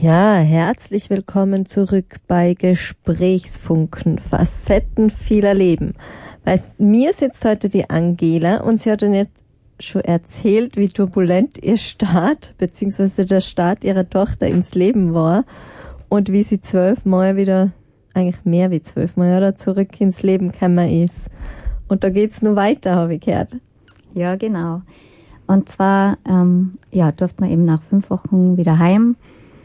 Ja, herzlich willkommen zurück bei Gesprächsfunken, Facetten vieler Leben. Weißt, mir sitzt heute die Angela und sie hat uns jetzt schon erzählt, wie turbulent ihr Start, beziehungsweise der Start ihrer Tochter ins Leben war und wie sie 12 Mal wieder, eigentlich mehr wie 12 Mal, oder, zurück ins Leben gekommen ist. Und da geht's nur weiter, habe ich gehört. Ja, genau. Und zwar, durfte man eben nach 5 Wochen wieder heim.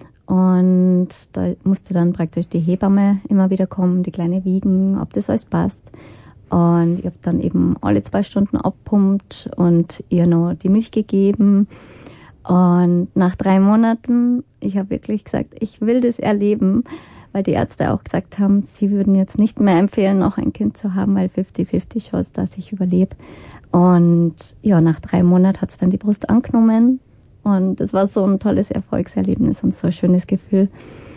Und da musste dann praktisch die Hebamme immer wieder kommen, die Kleine wiegen, ob das alles passt. Und ich habe dann eben alle 2 Stunden abpumpt und ihr noch die Milch gegeben. Und nach 3 Monaten, ich habe wirklich gesagt, ich will das erleben, weil die Ärzte auch gesagt haben, sie würden jetzt nicht mehr empfehlen, noch ein Kind zu haben, weil 50-50 Chance, dass ich überlebe. Und ja, nach 3 Monaten hat es dann die Brust angenommen. Und es war so ein tolles Erfolgserlebnis und so ein schönes Gefühl.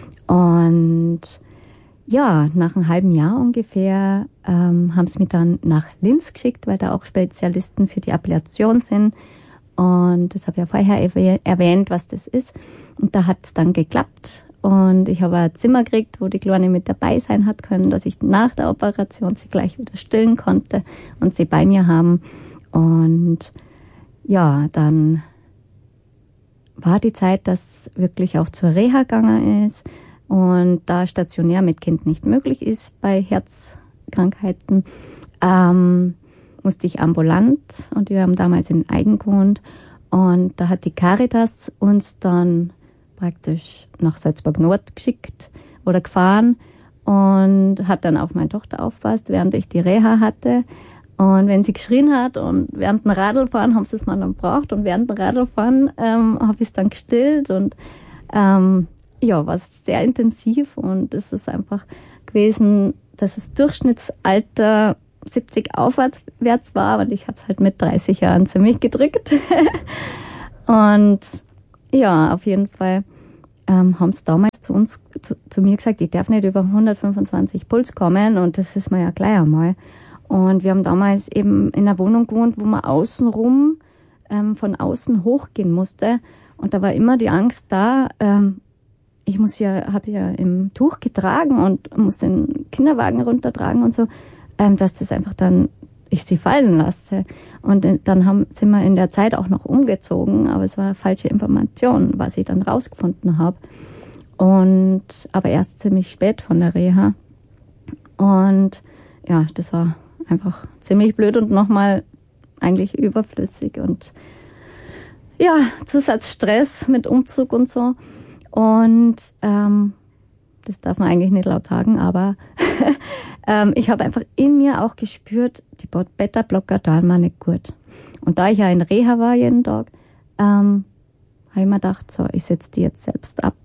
Und ja, nach einem halben Jahr ungefähr haben sie mich dann nach Linz geschickt, weil da auch Spezialisten für die Ablation sind. Und das habe ich ja vorher erwähnt, was das ist. Und da hat es dann geklappt. Und ich habe ein Zimmer gekriegt, wo die Kleine mit dabei sein hat können, dass ich nach der Operation sie gleich wieder stillen konnte und sie bei mir haben. Und ja, dann war die Zeit, dass wirklich auch zur Reha gegangen ist und da stationär mit Kind nicht möglich ist bei Herzkrankheiten, musste ich ambulant und wir haben damals in Aigen gewohnt und da hat die Caritas uns dann praktisch nach Salzburg-Nord geschickt oder gefahren und hat dann auf meine Tochter aufgepasst, während ich die Reha hatte. Und wenn sie geschrien hat und während dem Radlfahren haben sie es mal dann gebraucht und während dem Radlfahren habe ich es dann gestillt und war sehr intensiv und es ist einfach gewesen, dass das Durchschnittsalter 70 aufwärts war und ich habe es halt mit 30 Jahren ziemlich gedrückt. Und ja, auf jeden Fall haben sie damals zu mir gesagt, ich darf nicht über 125 Puls kommen und das ist mir ja gleich einmal. Und wir haben damals eben in einer Wohnung gewohnt, wo man außenrum von außen hochgehen musste. Und da war immer die Angst da, habe sie ja im Tuch getragen und musste den Kinderwagen runtertragen und so, dass das einfach dann ich sie fallen lasse. Und dann sind wir in der Zeit auch noch umgezogen, aber es war eine falsche Information, was ich dann rausgefunden habe. Aber erst ziemlich spät von der Reha. Und ja, das war einfach ziemlich blöd und nochmal eigentlich überflüssig und ja, Zusatzstress mit Umzug und so. Und das darf man eigentlich nicht laut sagen, aber ich habe einfach in mir auch gespürt, die Beta-Blocker tun mir nicht gut. Und da ich ja in Reha war jeden Tag, habe ich mir gedacht, so, ich setze die jetzt selbst ab.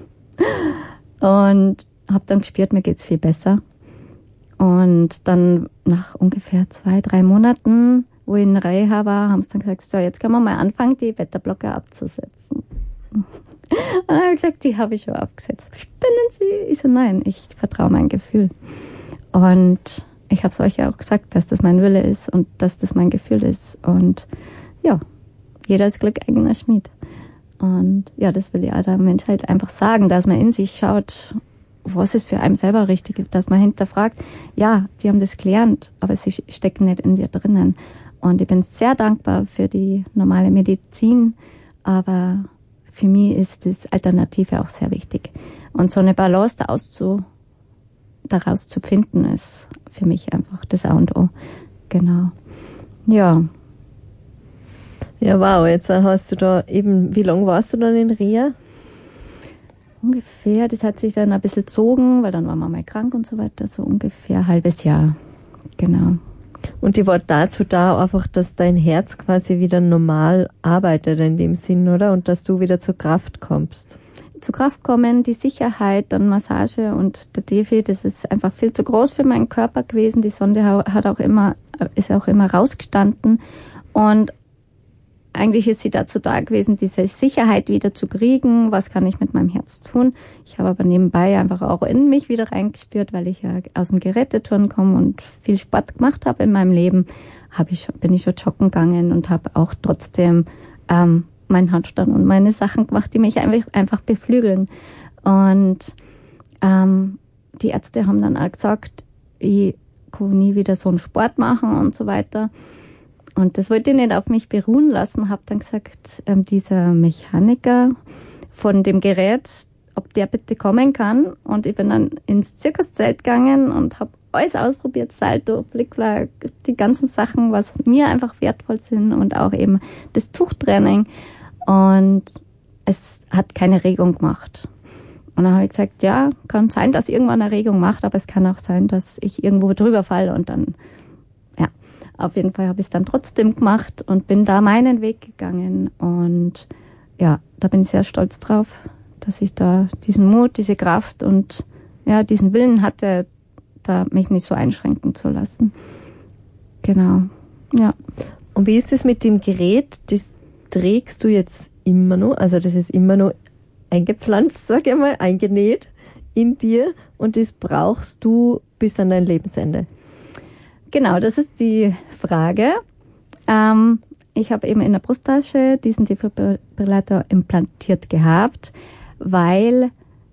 Und habe dann gespürt, mir geht's viel besser. Und dann nach ungefähr 2-3 Monaten, wo ich in Reha war, haben sie dann gesagt, so, jetzt können wir mal anfangen, die Beta-Blocker abzusetzen. Und dann habe ich gesagt, die habe ich schon abgesetzt. Spinnen Sie? Ich so, nein, ich vertraue mein Gefühl. Und ich habe es euch ja auch gesagt, dass das mein Wille ist und dass das mein Gefühl ist. Und ja, jeder ist Glück eigener Schmied. Und ja, das will ich auch der Menschheit einfach sagen, dass man in sich schaut, was ist für einen selber richtig, dass man hinterfragt, ja, die haben das gelernt, aber sie stecken nicht in dir drinnen. Und ich bin sehr dankbar für die normale Medizin, aber für mich ist das Alternative auch sehr wichtig. Und so eine Balance daraus zu finden, ist für mich einfach das A und O. Genau. Ja. Ja, wow, jetzt hast du da eben, wie lange warst du dann in Reha? Ungefähr, das hat sich dann ein bisschen gezogen, weil dann war man mal krank und so weiter, so ungefähr ein halbes Jahr, genau. Und die war dazu da, einfach, dass dein Herz quasi wieder normal arbeitet in dem Sinn, oder? Und dass du wieder zur Kraft kommst. Zur Kraft kommen, die Sicherheit, dann Massage und der Defi, das ist einfach viel zu groß für meinen Körper gewesen. Die Sonde ist auch immer rausgestanden und eigentlich ist sie dazu da gewesen, diese Sicherheit wieder zu kriegen. Was kann ich mit meinem Herz tun? Ich habe aber nebenbei einfach auch in mich wieder reingespürt, weil ich ja aus dem Geräteturnen komme und viel Sport gemacht habe in meinem Leben. Bin ich schon joggen gegangen und habe auch trotzdem meinen Handstand und meine Sachen gemacht, die mich einfach beflügeln. Und die Ärzte haben dann auch gesagt, ich kann nie wieder so einen Sport machen und so weiter. Und das wollte ich nicht auf mich beruhen lassen, habe dann gesagt, dieser Mechaniker von dem Gerät, ob der bitte kommen kann. Und ich bin dann ins Zirkuszelt gegangen und habe alles ausprobiert, Salto, Blickflag, die ganzen Sachen, was mir einfach wertvoll sind und auch eben das Tuchtraining. Und es hat keine Regung gemacht. Und dann habe ich gesagt, ja, kann sein, dass irgendwann eine Regung macht, aber es kann auch sein, dass ich irgendwo drüber falle und dann, ja, auf jeden Fall habe ich es dann trotzdem gemacht und bin da meinen Weg gegangen. Und ja, da bin ich sehr stolz drauf, dass ich da diesen Mut, diese Kraft und ja, diesen Willen hatte, da mich nicht so einschränken zu lassen. Genau, ja. Und wie ist es mit dem Gerät? Das trägst du jetzt immer noch, also das ist immer noch eingepflanzt, sag ich mal, eingenäht in dir und das brauchst du bis an dein Lebensende? Genau, das ist die Frage. Ich habe eben in der Brusttasche diesen Defibrillator implantiert gehabt, weil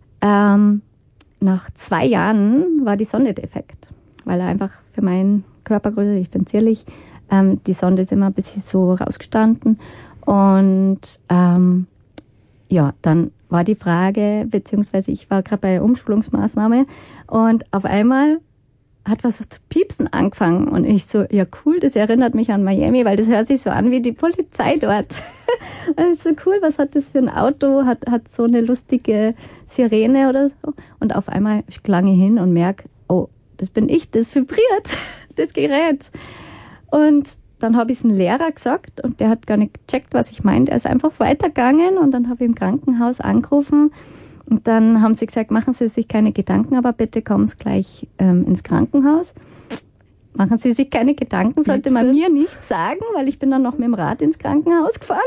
nach 2 Jahren war die Sonde defekt, weil er einfach für meine Körpergröße, ich bin zierlich, die Sonde ist immer ein bisschen so rausgestanden und ja, dann war die Frage, beziehungsweise ich war gerade bei Umschulungsmaßnahme und auf einmal hat was zu piepsen angefangen und ich so, ja cool, das erinnert mich an Miami, weil das hört sich so an wie die Polizei dort. Also cool, was hat das für ein Auto, hat so eine lustige Sirene oder so und auf einmal klang ich hin und merke, oh, das bin ich, das vibriert, das Gerät. Und dann habe ich es einem Lehrer gesagt und der hat gar nicht gecheckt, was ich meinte. Er ist einfach weitergegangen und dann habe ich im Krankenhaus angerufen und dann haben sie gesagt, machen Sie sich keine Gedanken, aber bitte kommen Sie gleich ins Krankenhaus. Machen Sie sich keine Gedanken, sollte man mir nicht sagen, weil ich bin dann noch mit dem Rad ins Krankenhaus gefahren.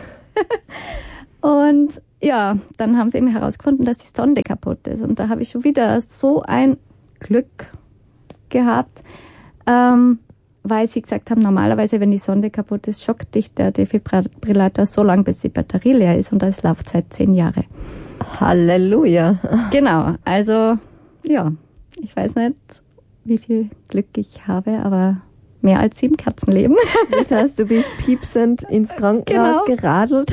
Und ja, dann haben sie eben herausgefunden, dass die Sonde kaputt ist. Und da habe ich schon wieder so ein Glück gehabt, weil sie gesagt haben, normalerweise, wenn die Sonde kaputt ist, schockt dich der Defibrillator so lange, bis die Batterie leer ist und da ist Laufzeit 10 Jahre. Halleluja. Genau, also ja, ich weiß nicht, wie viel Glück ich habe, aber mehr als 7 Katzenleben. Das heißt, du bist piepsend ins Krankenhaus geradelt.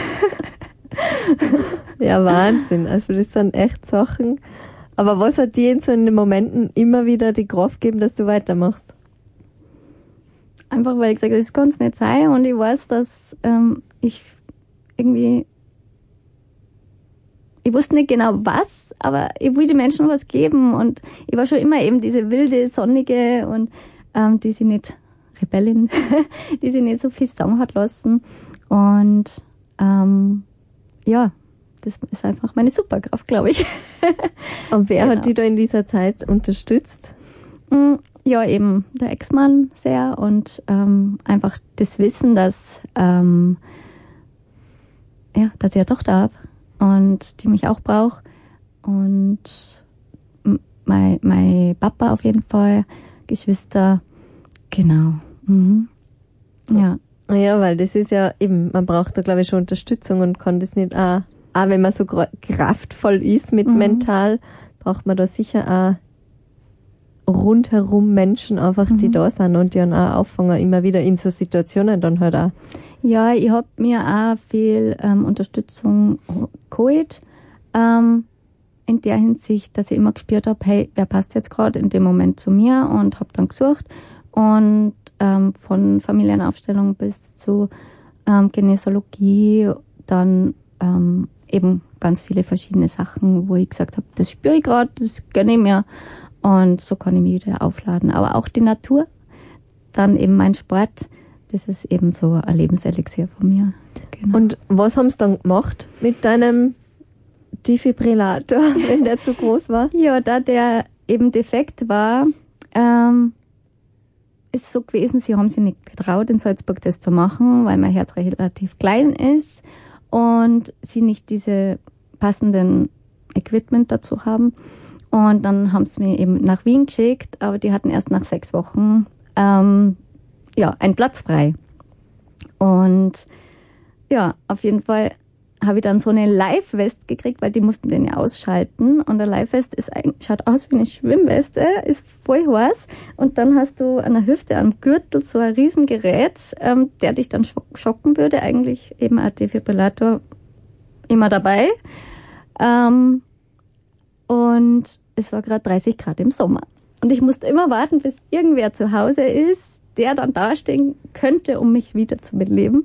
Ja, Wahnsinn. Also das sind echt Sachen. Aber was hat dir in so den Momenten immer wieder die Kraft gegeben, dass du weitermachst? Einfach weil ich gesagt habe, das kann es nicht sein und ich weiß, dass ich irgendwie, ich wusste nicht genau was, aber ich will den Menschen was geben und ich war schon immer eben diese wilde, sonnige und die sie nicht, Rebellin, die sie nicht so viel sagen hat lassen und ja, das ist einfach meine Superkraft, glaube ich. Und wer hat dich da in dieser Zeit unterstützt? Ja, eben der Ex-Mann sehr und einfach das Wissen, dass dass ich eine Tochter habe und die mich auch braucht und mein Papa auf jeden Fall, Geschwister, genau. Mhm. Ja. Ja, weil das ist ja eben, man braucht da glaube ich schon Unterstützung und kann das nicht auch wenn man so kraftvoll ist mit mental, braucht man da sicher auch rundherum Menschen einfach, die da sind und die dann auch auffangen, immer wieder in so Situationen dann halt auch. Ja, ich habe mir auch viel Unterstützung geholt, in der Hinsicht, dass ich immer gespürt habe, hey, wer passt jetzt gerade in dem Moment zu mir und habe dann gesucht und von Familienaufstellung bis zu Genesiologie, dann eben ganz viele verschiedene Sachen, wo ich gesagt habe, das spüre ich gerade, das gönne ich mir und so kann ich mich wieder aufladen. Aber auch die Natur, dann eben mein Sport, das ist eben so ein Lebenselixier von mir. Genau. Und was haben sie dann gemacht mit deinem Defibrillator, wenn der zu groß war? Ja, da der eben defekt war, ist es so gewesen, sie haben sich nicht getraut, in Salzburg das zu machen, weil mein Herz relativ klein ist und sie nicht diese passenden Equipment dazu haben. Und dann haben sie mich eben nach Wien geschickt, aber die hatten erst nach 6 Wochen einen Platz frei. Und ja, auf jeden Fall habe ich dann so eine Live-West gekriegt, weil die mussten den ja ausschalten. Und der Live-West schaut aus wie eine Schwimmweste, ist voll heiß. Und dann hast du an der Hüfte, am Gürtel so ein Riesengerät, der dich dann schocken würde. Eigentlich eben ein Defibrillator immer dabei. Und es war gerade 30 Grad im Sommer. Und ich musste immer warten, bis irgendwer zu Hause ist, der dann dastehen könnte, um mich wieder zu beleben.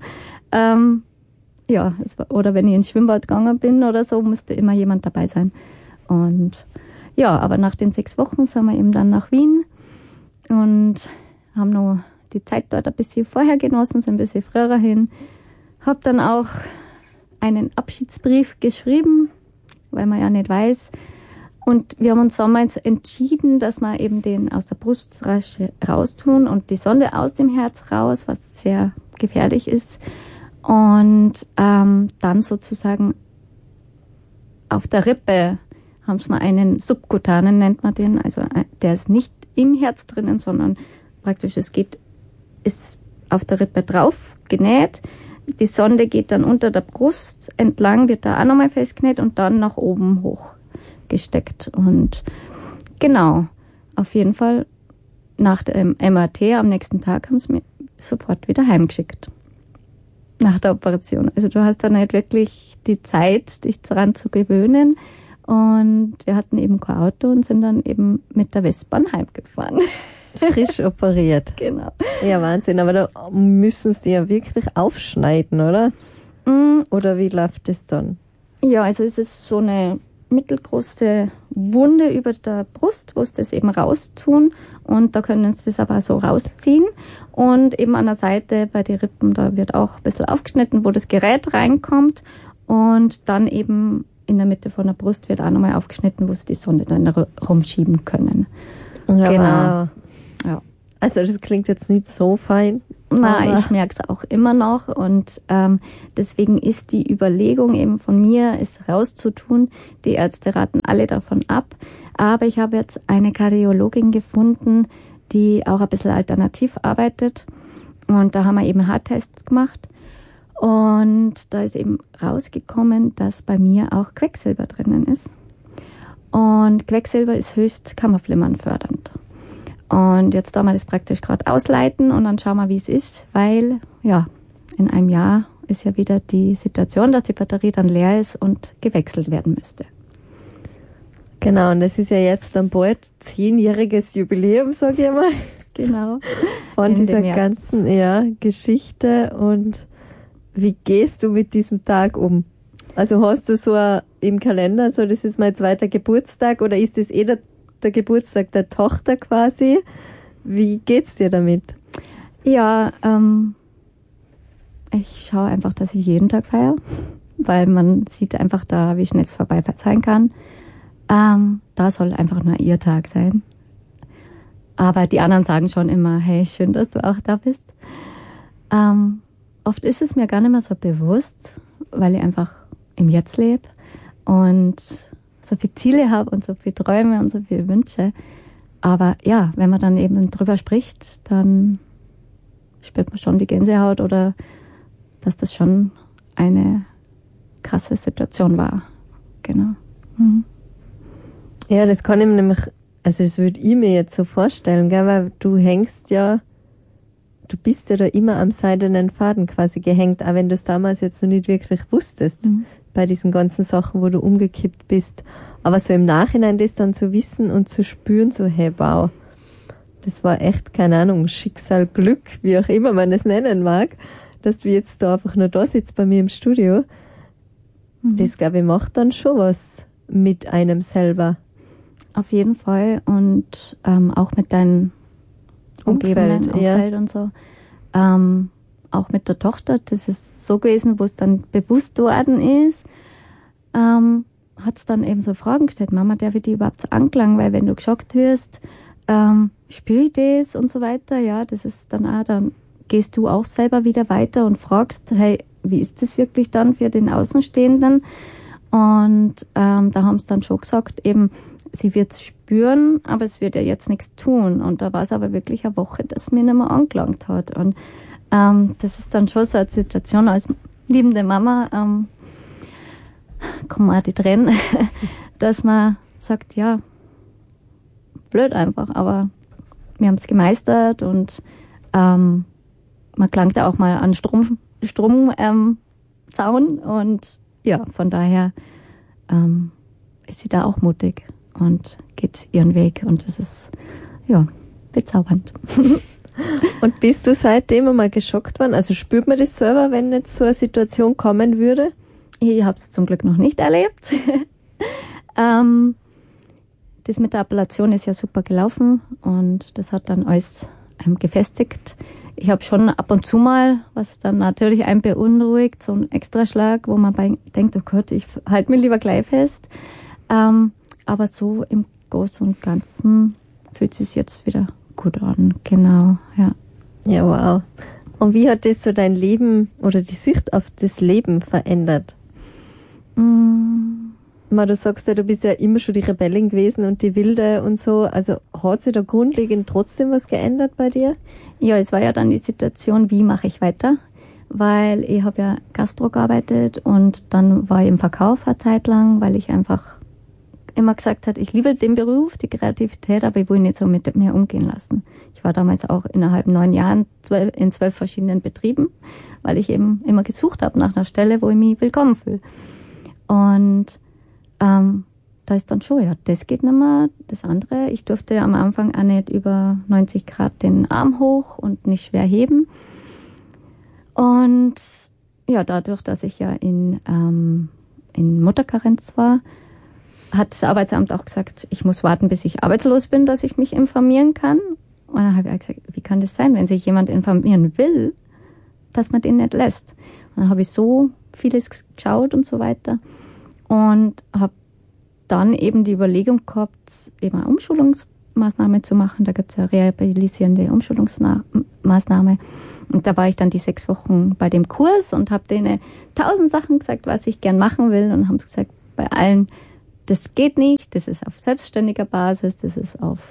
Ja, oder wenn ich ins Schwimmbad gegangen bin oder so, musste immer jemand dabei sein. Und ja, aber nach den 6 Wochen sind wir eben dann nach Wien und haben noch die Zeit dort ein bisschen vorher genossen, sind ein bisschen früher hin. Hab dann auch einen Abschiedsbrief geschrieben, weil man ja nicht weiß. Und wir haben uns damals entschieden, dass wir eben den aus der Brust raustun und die Sonde aus dem Herz raus, was sehr gefährlich ist. Und dann sozusagen auf der Rippe haben wir einen subkutanen, nennt man den. Also der ist nicht im Herz drinnen, sondern praktisch ist auf der Rippe drauf genäht. Die Sonde geht dann unter der Brust entlang, wird da auch nochmal festgenäht und dann nach oben hoch gesteckt. Und genau, auf jeden Fall nach dem MRT am nächsten Tag haben sie mich sofort wieder heimgeschickt. Nach der Operation. Also du hast dann nicht wirklich die Zeit, dich daran zu gewöhnen. Und wir hatten eben kein Auto und sind dann eben mit der Westbahn heimgefahren. Frisch operiert. Genau. Ja, Wahnsinn. Aber da müssen sie ja wirklich aufschneiden, oder? Oder wie läuft das dann? Ja, also es ist so eine mittelgroße Wunde über der Brust, wo sie das eben raustun und da können sie das aber so rausziehen und eben an der Seite bei den Rippen, da wird auch ein bisschen aufgeschnitten, wo das Gerät reinkommt und dann eben in der Mitte von der Brust wird auch nochmal aufgeschnitten, wo sie die Sonde dann rumschieben können. Ja, genau. Wow. Ja. Also das klingt jetzt nicht so fein. Nein, ich merke es auch immer noch und deswegen ist die Überlegung eben von mir, es rauszutun. Die Ärzte raten alle davon ab. Aber ich habe jetzt eine Kardiologin gefunden, die auch ein bisschen alternativ arbeitet. Und da haben wir eben Haartests gemacht. Und da ist eben rausgekommen, dass bei mir auch Quecksilber drinnen ist. Und Quecksilber ist höchst kammerflimmernfördernd. Und jetzt tun wir das praktisch gerade ausleiten und dann schauen wir, wie es ist, weil ja, in einem Jahr ist ja wieder die Situation, dass die Batterie dann leer ist und gewechselt werden müsste. Genau, und das ist ja jetzt dann bald 10-jähriges Jubiläum, sage ich mal. Genau. Von dieser ganzen Geschichte. Und wie gehst du mit diesem Tag um? Also hast du so im Kalender, so das ist mein 2. Geburtstag oder ist das der Geburtstag der Tochter quasi? Wie geht's dir damit? Ja, ich schaue einfach, dass ich jeden Tag feiere, weil man sieht einfach da, wie schnell es vorbei sein kann. Da soll einfach nur ihr Tag sein. Aber die anderen sagen schon immer, hey, schön, dass du auch da bist. Oft ist es mir gar nicht mehr so bewusst, weil ich einfach im Jetzt lebe und so viele Ziele habe und so viele Träume und so viele Wünsche. Aber ja, wenn man dann eben drüber spricht, dann spürt man schon die Gänsehaut oder dass das schon eine krasse Situation war. Genau. Mhm. Ja, das kann ich mir nämlich, also das würde ich mir jetzt so vorstellen, gell, weil du bist ja da immer am seidenen Faden quasi gehängt, auch wenn du es damals jetzt noch nicht wirklich wusstest. Bei diesen ganzen Sachen, wo du umgekippt bist. Aber so im Nachhinein das dann zu wissen und zu spüren, so, hey, wow, das war echt, keine Ahnung, Schicksal, Glück, wie auch immer man es nennen mag, dass du jetzt da einfach nur da sitzt bei mir im Studio. Das, glaube ich, macht dann schon was mit einem selber. Auf jeden Fall und auch mit deinen Umgebenden, Umfeld und so. Auch mit der Tochter, das ist so gewesen, wo es dann bewusst worden ist, hat es dann eben so Fragen gestellt, Mama, darf ich die überhaupt so anklang, weil wenn du geschockt wirst, spüre ich das und so weiter, ja, das ist dann auch, dann gehst du auch selber wieder weiter und fragst, hey, wie ist das wirklich dann für den Außenstehenden? Und da haben sie dann schon gesagt, eben, sie wird es spüren, aber es wird ja jetzt nichts tun. Und da war es aber wirklich eine Woche, dass es mir nicht mehr angelangt hat. Und das ist dann schon so eine Situation, als liebende Mama, kommen auch die Tränen, dass man sagt, ja, blöd einfach, aber wir haben es gemeistert und man klangt ja auch mal an Stromzaun und ja, von daher ist sie da auch mutig und geht ihren Weg und das ist, ja, bezaubernd. Und bist du seitdem einmal geschockt worden? Also spürt man das selber, wenn jetzt so eine Situation kommen würde? Ich habe es zum Glück noch nicht erlebt. Das mit der Appellation ist ja super gelaufen und das hat dann alles gefestigt. Ich habe schon ab und zu mal, was dann natürlich einen beunruhigt, so einen Extraschlag, wo man denkt, oh Gott, ich halte mich lieber gleich fest. Aber so im Großen und Ganzen fühlt es sich jetzt wieder gut an. Genau, ja. Ja, wow. Und wie hat das so dein Leben oder die Sicht auf das Leben verändert? Du sagst ja, du bist ja immer schon die Rebellin gewesen und die Wilde und so. Also hat sich da grundlegend trotzdem was geändert bei dir? Ja, es war ja dann die Situation, wie mache ich weiter? Weil ich habe ja Gastro gearbeitet und dann war ich im Verkauf eine Zeit lang, weil ich einfach immer gesagt habe, ich liebe den Beruf, die Kreativität, aber ich will nicht so mit mir umgehen lassen. Ich war damals auch innerhalb 9 Jahren in 12 verschiedenen Betrieben, weil ich eben immer gesucht habe nach einer Stelle, wo ich mich willkommen fühle. Und da ist dann schon, ja, das geht nicht mehr. Das andere, ich durfte am Anfang auch nicht über 90 Grad den Arm hoch und nicht schwer heben. Und ja, dadurch, dass ich ja in Mutterkarenz war, hat das Arbeitsamt auch gesagt, ich muss warten, bis ich arbeitslos bin, dass ich mich informieren kann. Und dann habe ich auch gesagt, wie kann das sein, wenn sich jemand informieren will, dass man den nicht lässt? Und dann habe ich so vieles geschaut und so weiter. Und habe dann eben die Überlegung gehabt, eben eine Umschulungsmaßnahme zu machen. Da gibt es ja rehabilitierende Umschulungsmaßnahme. Und da war ich dann die 6 Wochen bei dem Kurs und habe denen 1000 Sachen gesagt, was ich gern machen will. Und haben gesagt, bei allen, das geht nicht, das ist auf selbstständiger Basis, das ist auf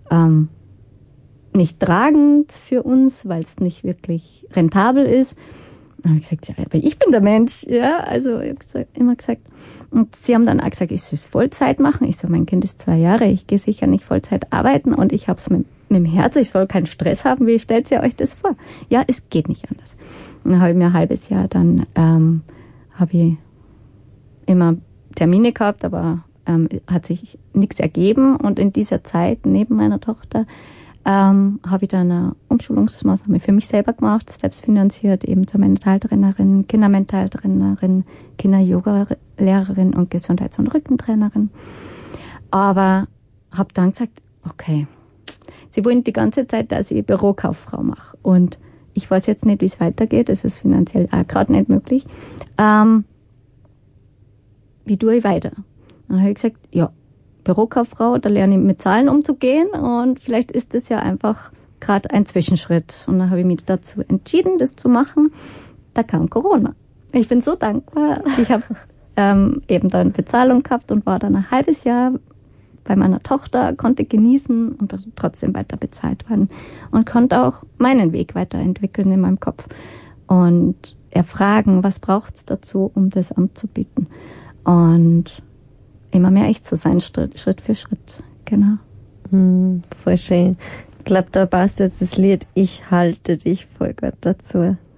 nicht tragend für uns, weil es nicht wirklich rentabel ist. Dann habe ich gesagt, ja, aber ich bin der Mensch, ja, also ich habe immer gesagt. Und sie haben dann auch gesagt, ich soll es Vollzeit machen. Ich so, mein Kind ist 2 Jahre, ich gehe sicher nicht Vollzeit arbeiten und ich habe es mit dem Herz, ich soll keinen Stress haben. Wie stellt ihr euch das vor? Ja, es geht nicht anders. Und dann habe ich mir ein halbes Jahr dann, habe ich immer Termine gehabt, aber hat sich nichts ergeben. Und in dieser Zeit, neben meiner Tochter, habe ich dann eine Umschulungsmaßnahme für mich selber gemacht, selbstfinanziert, eben zur Mentaltrainerin, Kindermentaltrainerin, Kinder-Yoga-Lehrerin und Gesundheits- und Rückentrainerin. Aber habe dann gesagt, okay, sie wollen die ganze Zeit, dass ich Bürokauffrau mache. Und ich weiß jetzt nicht, wie es weitergeht, es ist finanziell auch gerade nicht möglich. Wie tue ich weiter? Dann habe ich gesagt, ja, Bürokauffrau, da lerne ich mit Zahlen umzugehen und vielleicht ist das ja einfach gerade ein Zwischenschritt. Und dann habe ich mich dazu entschieden, das zu machen. Da kam Corona. Ich bin so dankbar. Ich habe eben dann Bezahlung gehabt und war dann ein halbes Jahr bei meiner Tochter, konnte genießen und trotzdem weiter bezahlt werden und konnte auch meinen Weg weiterentwickeln in meinem Kopf und erfragen, was braucht es dazu, um das anzubieten. Und immer mehr echt zu sein, Schritt für Schritt. Genau. Voll schön. Ich glaube, da passt jetzt das Lied Ich halte dich voll gut dazu.